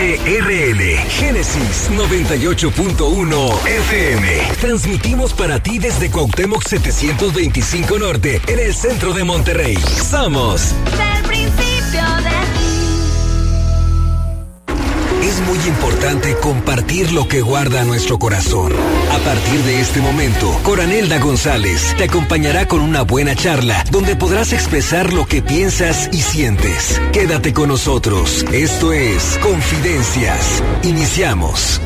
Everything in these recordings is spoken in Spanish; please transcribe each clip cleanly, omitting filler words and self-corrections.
SRL, Génesis 98.1 FM. Transmitimos para ti desde Cuauhtémoc 725 Norte, en el centro de Monterrey. Somos del principio de ti. Es muy importante compartir lo que guarda nuestro corazón. A partir de este momento, Coranelda González te acompañará con una buena charla donde podrás expresar lo que piensas y sientes. Quédate con nosotros. Esto es Confidencias. Iniciamos.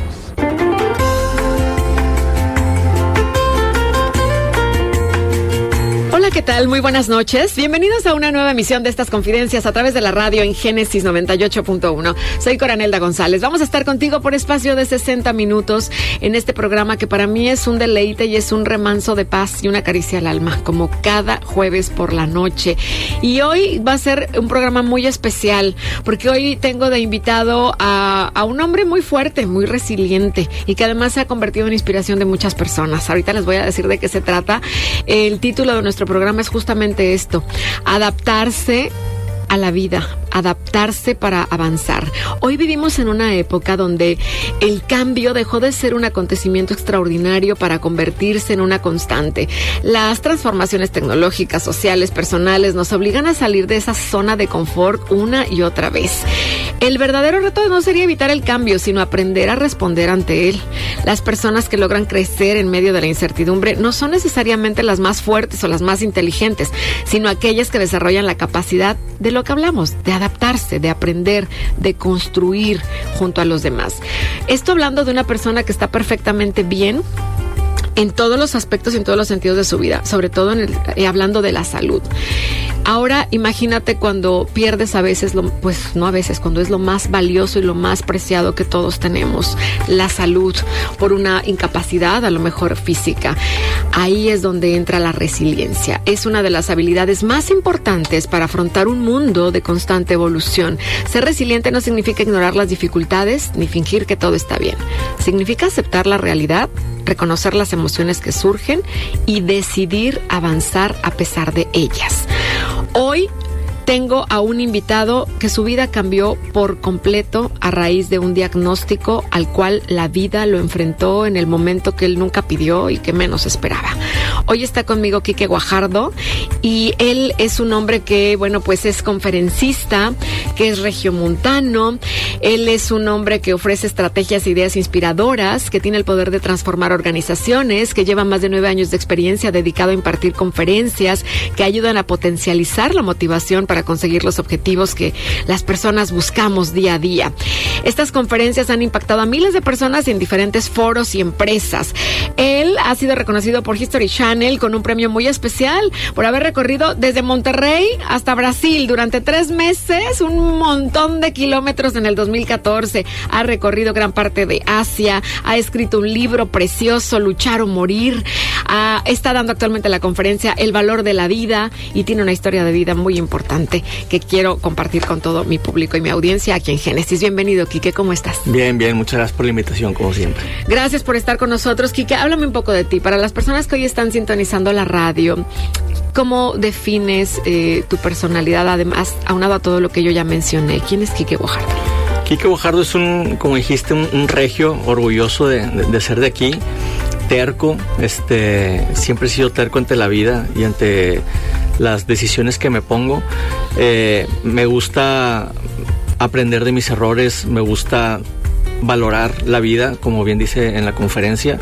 Hola, ¿qué tal? Muy buenas noches. Bienvenidos a una nueva emisión de estas confidencias a través de la radio en Génesis 98.1. Soy Coranelda González. Vamos a estar contigo por espacio de 60 minutos en este programa que para mí es un deleite y es un remanso de paz y una caricia al alma, como cada jueves por la noche. Y hoy va a ser un programa muy especial porque hoy tengo de invitado a un hombre muy fuerte, muy resiliente y que además se ha convertido en inspiración de muchas personas. Ahorita les voy a decir de qué se trata. El título de nuestro programa es justamente esto: adaptarse a la vida, adaptarse para avanzar. Hoy vivimos en una época donde el cambio dejó de ser un acontecimiento extraordinario para convertirse en una constante. Las transformaciones tecnológicas, sociales, personales nos obligan a salir de esa zona de confort una y otra vez. El verdadero reto no sería evitar el cambio, sino aprender a responder ante él. Las personas que logran crecer en medio de la incertidumbre no son necesariamente las más fuertes o las más inteligentes, sino aquellas que desarrollan la capacidad de lo que hablamos, de adaptarse, de aprender, de construir junto a los demás. Esto hablando de una persona que está perfectamente bien en todos los aspectos y en todos los sentidos de su vida, sobre todo hablando de la salud. Ahora, imagínate cuando pierdes a veces, cuando es lo más valioso y lo más preciado que todos tenemos, la salud, por una incapacidad a lo mejor física. Ahí es donde entra la resiliencia. Es una de las habilidades más importantes para afrontar un mundo de constante evolución. Ser resiliente no significa ignorar las dificultades ni fingir que todo está bien. Significa aceptar la realidad, reconocer las emociones que surgen y decidir avanzar a pesar de ellas. Hoy tengo a un invitado que su vida cambió por completo a raíz de un diagnóstico al cual la vida lo enfrentó en el momento que él nunca pidió y que menos esperaba. Hoy está conmigo Quique Guajardo y él es un hombre que, pues es conferencista, que es regiomontano. Él es un hombre que ofrece estrategias e ideas inspiradoras, que tiene el poder de transformar organizaciones, que lleva más de 9 años de experiencia dedicado a impartir conferencias que ayudan a potencializar la motivación para conseguir los objetivos que las personas buscamos día a día. Estas conferencias han impactado a miles de personas en diferentes foros y empresas. Él ha sido reconocido por History Channel con un premio muy especial por haber recorrido desde Monterrey hasta Brasil durante 3 meses, un montón de kilómetros en el 2014. Ha recorrido gran parte de Asia, ha escrito un libro precioso, Luchar o Morir. Está dando actualmente la conferencia El Valor de la Vida y tiene una historia de vida muy importante que quiero compartir con todo mi público y mi audiencia aquí en Génesis. Bienvenido, Quique, ¿cómo estás? Bien, muchas gracias por la invitación, como siempre. Gracias por estar con nosotros, Quique. Háblame un poco de ti. Para las personas que hoy están sintonizando la radio, ¿cómo defines tu personalidad, además, aunado a todo lo que yo ya mencioné? ¿Quién es Quique Guajardo? Quique Guajardo es como dijiste, un regio orgulloso de ser de aquí, terco, siempre he sido terco ante la vida y ante las decisiones que me pongo. Me gusta aprender de mis errores, me gusta valorar la vida, como bien dice en la conferencia,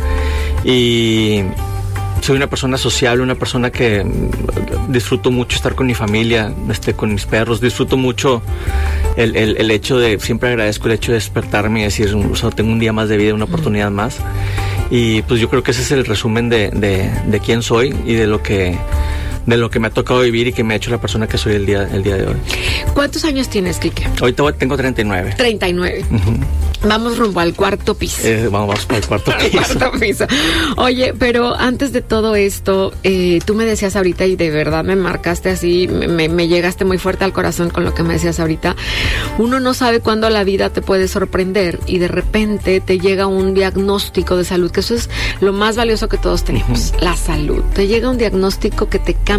y soy una persona sociable, una persona que disfruto mucho estar con mi familia, con mis perros. Disfruto mucho el hecho de, siempre agradezco el hecho de despertarme y decir, tengo un día más de vida, una oportunidad más. Y pues yo creo que ese es el resumen de quién soy y de lo que me ha tocado vivir y que me ha hecho la persona que soy el día de hoy. ¿Cuántos años tienes, Quique? Ahorita tengo 39. 39. Uh-huh. Vamos rumbo al cuarto piso. Vamos para el cuarto piso. Oye, pero antes de todo esto, tú me decías ahorita, y de verdad me marcaste así, me llegaste muy fuerte al corazón con lo que me decías ahorita. Uno no sabe cuándo la vida te puede sorprender y de repente te llega un diagnóstico de salud, que eso es lo más valioso que todos tenemos, la salud. Te llega un diagnóstico que te cambia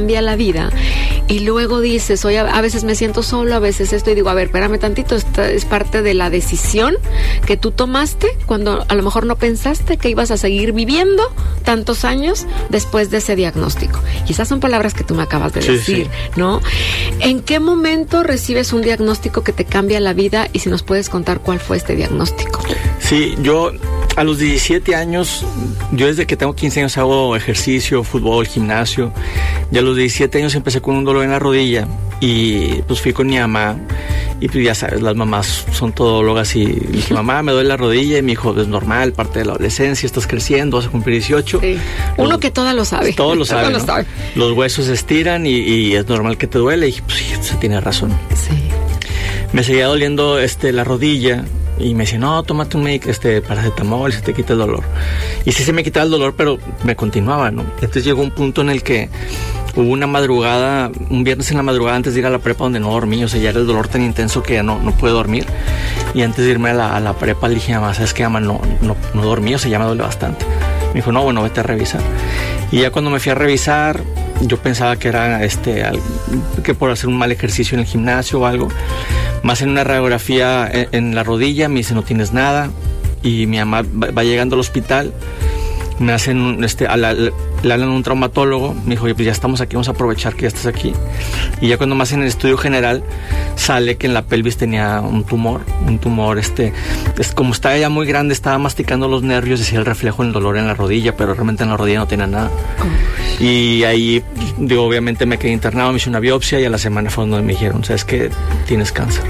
cambia la vida. Y luego dices, oye, a veces me siento solo, a veces esto, y digo, a ver, espérame tantito, esta es parte de la decisión que tú tomaste cuando a lo mejor no pensaste que ibas a seguir viviendo tantos años después de ese diagnóstico. Y esas son palabras que tú me acabas de decir, ¿no? ¿En qué momento recibes un diagnóstico que te cambia la vida? Y si nos puedes contar cuál fue este diagnóstico. Sí, yo a los 17 años, yo desde que tengo 15 años hago ejercicio, fútbol, gimnasio. Y a los 17 años empecé con un dolor en la rodilla y pues fui con mi mamá. Y pues ya sabes, las mamás son todólogas y dije, mamá, me duele la rodilla. Y me dijo, es normal, parte de la adolescencia, estás creciendo, vas a cumplir 18. Sí. Uno que todo lo sabe. Todo lo sabe, ¿no? Los huesos se estiran y es normal que te duele. Y dije, pues sí, se tiene razón. Sí. Me seguía doliendo la rodilla. Y me decía, no, tómate un paracetamol, se te quita el dolor. Y sí se me quitaba el dolor, pero me continuaba, ¿no? Entonces llegó un punto en el que hubo una madrugada, un viernes en la madrugada antes de ir a la prepa donde no dormí. O sea, ya era el dolor tan intenso que ya no pude dormir. Y antes de irme a la prepa le dije, mamá, ¿sabes qué, mamá? No dormí, o sea, ya me duele bastante. Me dijo, no, bueno, vete a revisar. Y ya cuando me fui a revisar, yo pensaba que era que por hacer un mal ejercicio en el gimnasio o algo. Más en una radiografía en la rodilla, me dice, no tienes nada. Y mi mamá va llegando al hospital, me hacen le hablan a un traumatólogo, me dijo, oye, pues ya estamos aquí, vamos a aprovechar que ya estás aquí. Y ya cuando me hacen el estudio general, sale que en la pelvis tenía un tumor, es como estaba ya muy grande, estaba masticando los nervios, decía el reflejo en el dolor en la rodilla, pero realmente en la rodilla no tenía nada. Y ahí, obviamente me quedé internado, me hice una biopsia y a la semana fue donde me dijeron, ¿sabes qué? Tienes cáncer.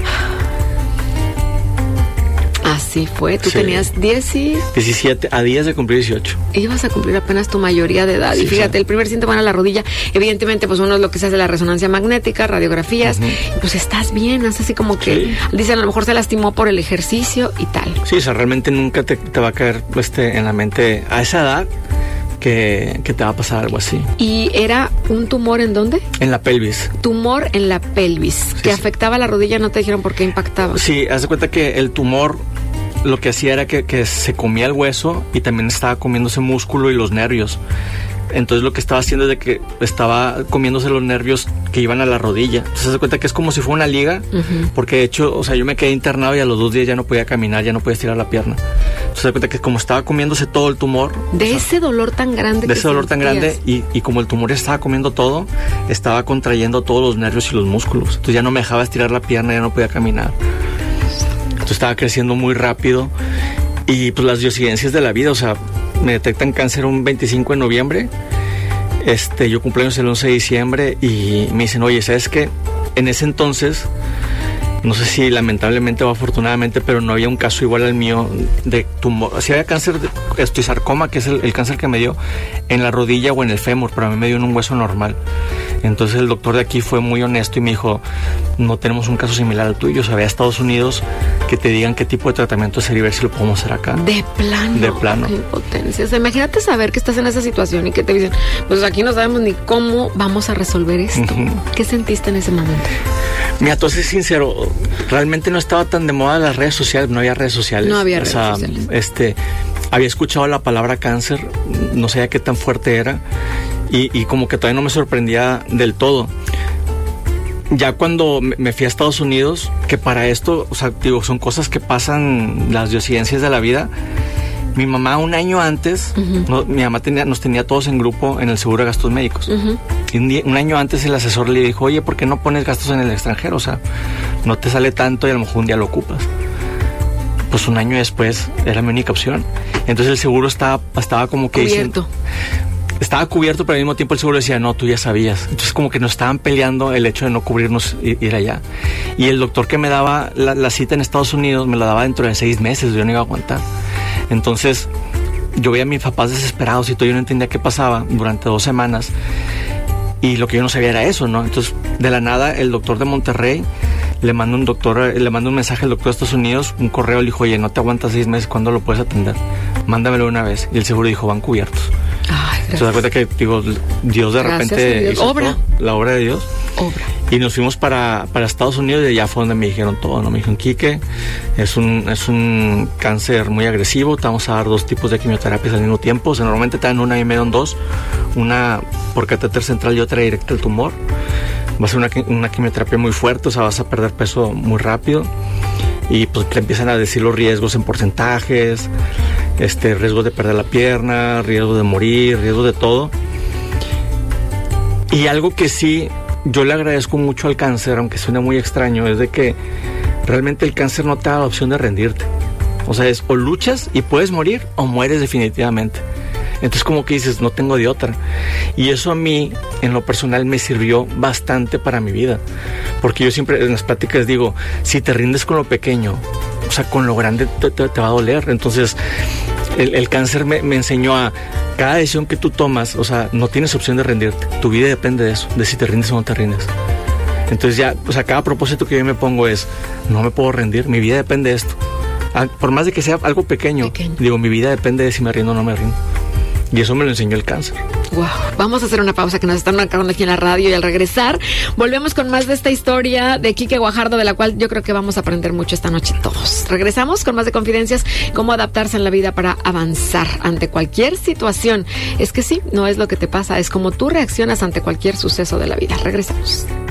Así fue, tú tenías 17 a días de cumplir 18. Ibas a cumplir apenas tu mayoría de edad. Sí, y fíjate, el primer síntoma era la rodilla. Evidentemente, pues uno es lo que se hace la resonancia magnética, radiografías. Pues estás bien, es así como que dicen, a lo mejor se lastimó por el ejercicio y tal. Sí, o sea, realmente nunca te va a caer en la mente a esa edad que te va a pasar algo así. ¿Y era un tumor en dónde? En la pelvis. Tumor en la pelvis, que afectaba la rodilla, no te dijeron por qué impactaba. Sí, haz de cuenta que el tumor lo que hacía era que se comía el hueso y también estaba comiéndose músculo y los nervios. Entonces lo que estaba haciendo es de que estaba comiéndose los nervios que iban a la rodilla. Entonces se da cuenta que es como si fuera una liga, porque de hecho, o sea, yo me quedé internado y a los 2 días ya no podía caminar, ya no podía estirar la pierna. Entonces se da cuenta que como estaba comiéndose todo el tumor. De ese dolor tan grande. De ese dolor tan grande y como el tumor estaba comiendo todo, estaba contrayendo todos los nervios y los músculos. Entonces ya no me dejaba estirar la pierna, ya no podía caminar. Entonces estaba creciendo muy rápido y pues las diosidencias de la vida, o sea, me detectan cáncer un 25 de noviembre, yo cumpleaños el 11 de diciembre y me dicen, oye, ¿sabes qué? En ese entonces, no sé si lamentablemente o afortunadamente, pero no había un caso igual al mío de tumor. Si había cáncer de sarcoma, que es el cáncer que me dio en la rodilla o en el fémur, pero a mí me dio en un hueso normal. Entonces el doctor de aquí fue muy honesto y me dijo, no tenemos un caso similar al tuyo. O sea, ve a Estados Unidos que te digan qué tipo de tratamiento hacer y ver si lo podemos hacer acá. De plano. De plano. Qué impotencia. O sea, imagínate saber que estás en esa situación y que te dicen, pues aquí no sabemos ni cómo vamos a resolver esto. ¿Qué sentiste en ese momento? Mira, tú sé sincero, realmente no estaba tan de moda las redes sociales, no había redes sociales. No había redes sociales. Había escuchado la palabra cáncer, no sabía qué tan fuerte era y como que todavía no me sorprendía del todo. Ya cuando me fui a Estados Unidos, que para esto, o sea, son cosas que pasan, las diosidencias de la vida. Mi mamá un año antes, mi mamá nos tenía todos en grupo en el seguro de gastos médicos. Y un año antes el asesor le dijo, oye, ¿por qué no pones gastos en el extranjero? O sea, no te sale tanto y a lo mejor un día lo ocupas. Pues un año después era mi única opción. Entonces el seguro estaba como que cubierto. Estaba cubierto, pero al mismo tiempo el seguro decía, no, tú ya sabías. Entonces como que nos estaban peleando el hecho de no cubrirnos ir allá. Y el doctor que me daba la cita en Estados Unidos me la daba dentro de 6 meses, yo no iba a aguantar. Entonces yo veía a mis papás desesperados y todo, yo no entendía qué pasaba durante 2 semanas. Y lo que yo no sabía era eso, ¿no? Entonces, de la nada, el doctor de Monterrey le manda un mensaje al doctor de Estados Unidos, un correo, le dijo, oye, no te aguantas 6 meses, ¿cuándo lo puedes atender? Mándamelo una vez. Y el seguro dijo, van cubiertos. Ay, se da cuenta que, Dios de repente hizo la obra de Dios. Obra. Y nos fuimos para Estados Unidos y allá fue donde me dijeron todo, ¿no? Me dijeron, Quique, es un cáncer muy agresivo, te vamos a dar 2 tipos de quimioterapias al mismo tiempo. O sea, normalmente te dan una y me dan 2, una por catéter central y otra directa al tumor. Va a ser una quimioterapia muy fuerte, o sea, vas a perder peso muy rápido. Y pues te empiezan a decir los riesgos en porcentajes, riesgo de perder la pierna, riesgo de morir, riesgo de todo. Y algo que sí yo le agradezco mucho al cáncer, aunque suene muy extraño, es de que realmente el cáncer no te da la opción de rendirte. O sea, es o luchas y puedes morir o mueres definitivamente. Entonces como que dices, no tengo de otra. Y eso a mí, en lo personal, me sirvió bastante para mi vida. Porque yo siempre en las pláticas digo, si te rindes con lo pequeño, o sea, con lo grande te va a doler. Entonces el cáncer me enseñó a cada decisión que tú tomas, o sea, no tienes opción de rendirte. Tu vida depende de eso, de si te rindes o no te rindes. Entonces ya, o sea, cada propósito que yo me pongo es, no me puedo rendir, mi vida depende de esto. Por más de que sea algo pequeño. Digo, mi vida depende de si me rindo o no me rindo. Y eso me lo enseñó el cáncer. Wow. Vamos a hacer una pausa que nos están marcando aquí en la radio y al regresar volvemos con más de esta historia de Quique Guajardo, de la cual yo creo que vamos a aprender mucho esta noche todos. Regresamos con más de Confidencias, cómo adaptarse en la vida para avanzar ante cualquier situación. Es que sí, no es lo que te pasa, es como tú reaccionas ante cualquier suceso de la vida. Regresamos.